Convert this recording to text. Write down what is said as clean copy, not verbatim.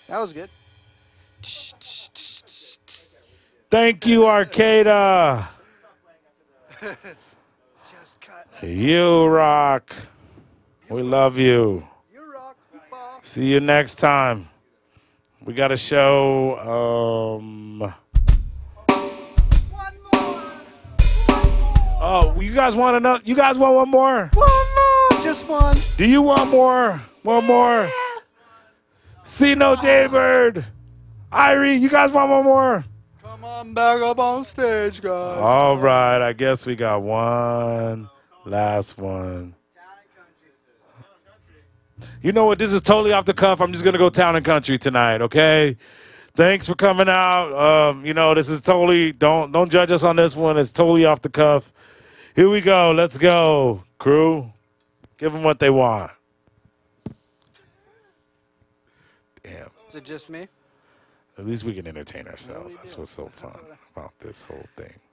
That was good. Thank you, Arcada. Just cut. You rock. We love you. You rock, Hoopa. See you next time. We got a show. Oh, you guys want another? You guys want one more? One more, just one. Do you want more? One more? See no Jaybird. Irie, you guys want one more? Come on back up on stage, guys. All right, I guess we got one last one. You know what? This is totally off the cuff. I'm just gonna go town and country tonight. Okay. Thanks for coming out. This is totally don't judge us on this one. It's totally off the cuff. Here we go. Let's go, crew. Give them what they want. Damn. Is it just me? At least we can entertain ourselves. That's what's so fun about this whole thing.